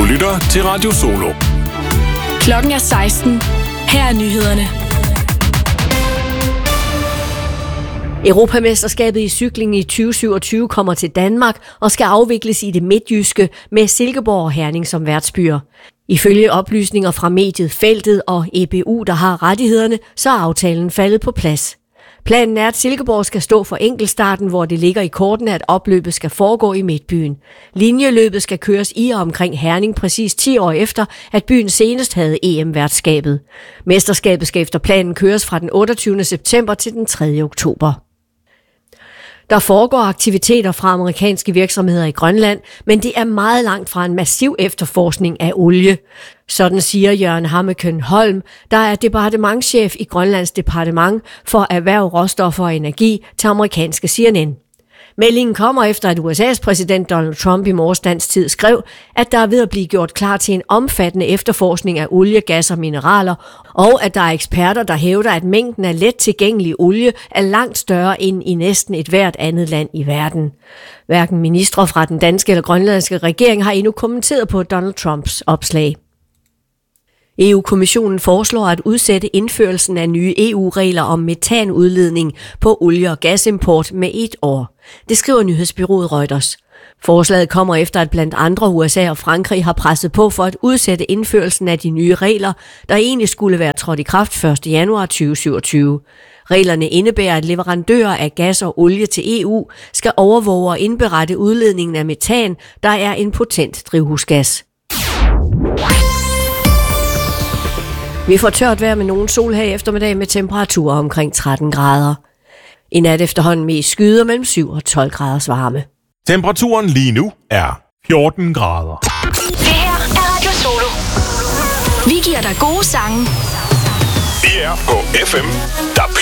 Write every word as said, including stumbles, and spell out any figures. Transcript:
Du lytter til Radio Solo. Klokken er seksten. Her er nyhederne. Europamesterskabet i cykling i tyve syvogtyve kommer til Danmark og skal afvikles i det midtjyske med Silkeborg og Herning som værtsbyer. Ifølge oplysninger fra mediet Feltet og E B U, der har rettighederne, så er aftalen faldet på plads. Planen er, at Silkeborg skal stå for enkeltstarten, hvor det ligger i kortene, at opløbet skal foregå i midtbyen. Linjeløbet skal køres i og omkring Herning præcis ti år efter, at byen senest havde E M-værtskabet. Mesterskabet skal efter planen køres fra den otteogtyvende september til den tredje oktober. Der foregår aktiviteter fra amerikanske virksomheder i Grønland, men det er meget langt fra en massiv efterforskning af olie. Sådan siger Jørgen Hammekøn Holm, der er departementschef i Grønlands departement for erhverv, råstoffer og energi til amerikanske C N N. Meldingen kommer efter, at U S A's præsident Donald Trump i morges dansk tid skrev, at der er ved at blive gjort klar til en omfattende efterforskning af olie, gas og mineraler, og at der er eksperter, der hævder, at mængden af let tilgængelig olie er langt større end i næsten et hvert andet land i verden. Hverken ministre fra den danske eller grønlandske regering har endnu kommenteret på Donald Trumps opslag. E U-kommissionen foreslår at udsætte indførelsen af nye E U-regler om metanudledning på olie- og gasimport med et år. Det skriver nyhedsbureauet Reuters. Forslaget kommer efter, at blandt andre U S A og Frankrig har presset på for at udsætte indførelsen af de nye regler, der egentlig skulle være trådt i kraft første januar tyve syvogtyve. Reglerne indebærer, at leverandører af gas og olie til E U skal overvåge og indberette udledningen af metan, der er en potent drivhusgas. Vi får tørt vejr med nogen sol her i eftermiddag med temperaturer omkring tretten grader. I nat efterhånden med skyder mellem syv og tolv graders varme. Temperaturen lige nu er fjorten grader. Det her er Radio Solo. Vi giver dig gode sange. Vi er på F M, der